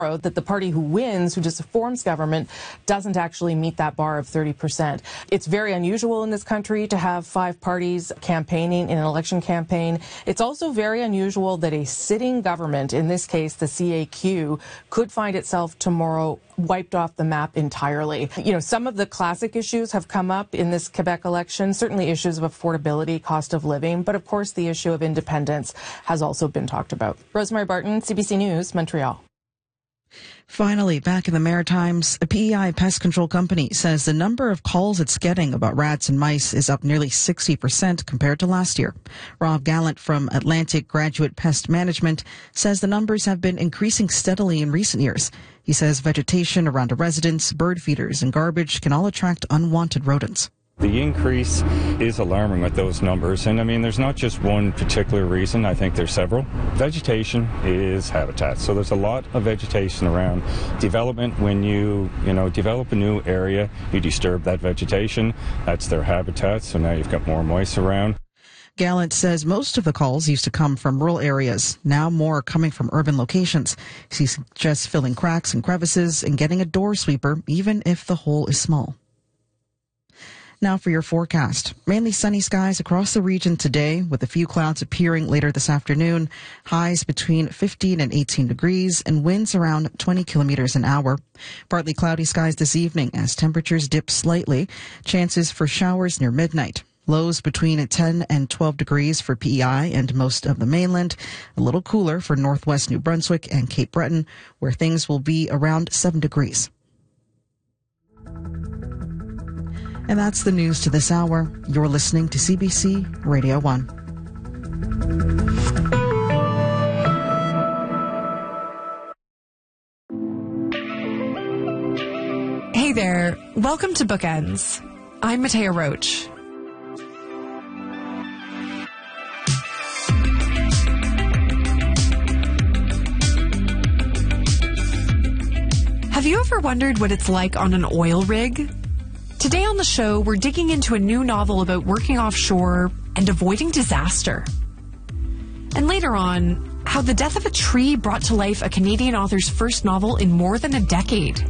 that the party who wins, who just forms government, doesn't actually meet that bar of 30%. It's very unusual in this country to have 5 parties campaigning in an election campaign. It's also very unusual that a sitting government, in this case the CAQ, could find itself tomorrow wiped off the map entirely. You know, some of the classic issues have come up in this Quebec election, certainly issues of affordability, cost of living, but of course the issue of independence has also been talked about. Rosemary Barton, CBC News, Montreal. Finally, back in the Maritimes, a PEI pest control company says the number of calls it's getting about rats and mice is up nearly 60% compared to last year. Rob Gallant from Atlantic Graduate Pest Management says the numbers have been increasing steadily in recent years. He says vegetation around a residence, bird feeders, and garbage can all attract unwanted rodents. The increase is alarming with those numbers, and I mean, there's not just one particular reason. I think there's several. Vegetation is habitat, so there's a lot of vegetation around. Development, when you develop a new area, you disturb that vegetation. That's their habitat, so now you've got more mice around. Gallant says most of the calls used to come from rural areas. Now more are coming from urban locations. He suggests filling cracks and crevices and getting a door sweeper, even if the hole is small. Now for your forecast. Mainly sunny skies across the region today, with a few clouds appearing later this afternoon. Highs between 15 and 18 degrees and winds around 20 kilometers an hour. Partly cloudy skies this evening as temperatures dip slightly. Chances for showers near midnight. Lows between 10 and 12 degrees for PEI and most of the mainland. A little cooler for northwest New Brunswick and Cape Breton, where things will be around 7 degrees. And that's the news to this hour. You're listening to CBC Radio 1. Hey there. Welcome to Bookends. I'm Matea Roach. Have you ever wondered what it's like on an oil rig? Today on the show, we're digging into a new novel about working offshore and avoiding disaster. And later on, how the death of a tree brought to life a Canadian author's first novel in more than a decade.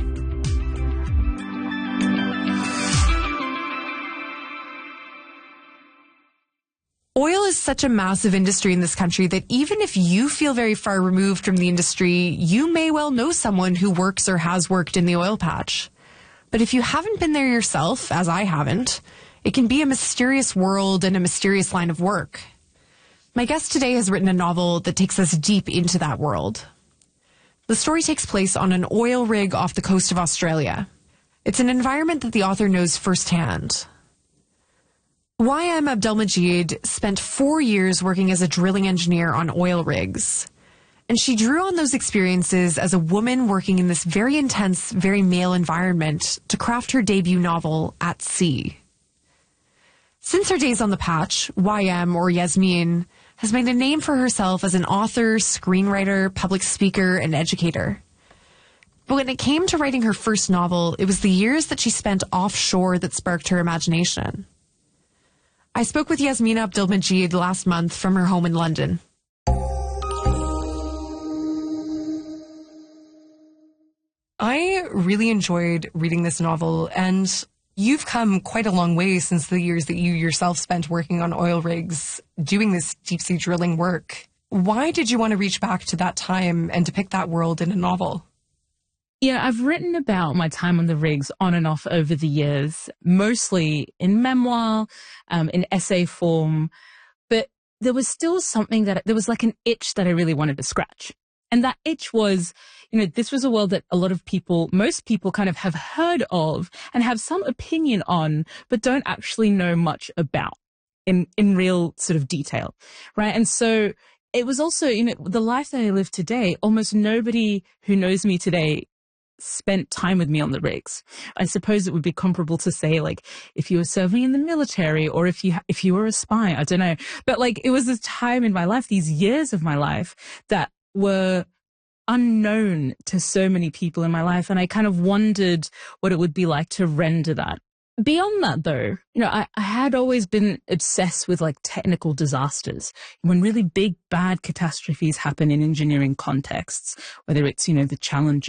Oil is such a massive industry in this country that even if you feel very far removed from the industry, you may well know someone who works or has worked in the oil patch. But if you haven't been there yourself, as I haven't, it can be a mysterious world and a mysterious line of work. My guest today has written a novel that takes us deep into that world. The story takes place on an oil rig off the coast of Australia. It's an environment that the author knows firsthand. Y.M. Abdelmajid spent 4 years working as a drilling engineer on oil rigs. And she drew on those experiences as a woman working in this very intense, very male environment to craft her debut novel, At Sea. Since her days on the patch, YM, or Yasmin, has made a name for herself as an author, screenwriter, public speaker, and educator. But when it came to writing her first novel, it was the years that she spent offshore that sparked her imagination. I spoke with Yasmin Abdelmajid last month from her home in London. I really enjoyed reading this novel, and you've come quite a long way since the years that you yourself spent working on oil rigs, doing this deep-sea drilling work. Why did you want to reach back to that time and depict that world in a novel? Yeah, I've written about my time on the rigs on and off over the years, mostly in memoir, in essay form, but there was still something there was like an itch that I really wanted to scratch. And that itch was, this was a world that a lot of people, most people kind of have heard of and have some opinion on, but don't actually know much about in real sort of detail, right? And so it was also, the life that I live today, almost nobody who knows me today spent time with me on the rigs. I suppose it would be comparable to say, like, if you were serving in the military or if you were a spy, I don't know. But it was this time in my life, these years of my life that were unknown to so many people in my life. And I kind of wondered what it would be like to render that. Beyond that, though, I had always been obsessed with technical disasters. When really big, bad catastrophes happen in engineering contexts, whether it's, the Challenger